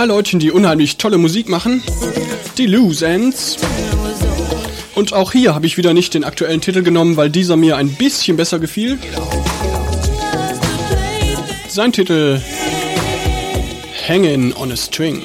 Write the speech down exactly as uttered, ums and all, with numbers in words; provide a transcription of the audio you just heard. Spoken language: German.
drei Leuten, die unheimlich tolle Musik machen. Die Loose Ends. Und auch hier habe ich wieder nicht den aktuellen Titel genommen, weil dieser mir ein bisschen besser gefiel. Sein Titel Hanging on a String.